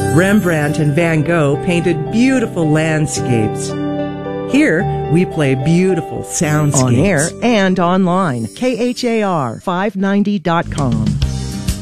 Rembrandt and Van Gogh painted beautiful landscapes. Here, we play beautiful soundscapes. On air and online. KHAR590.com.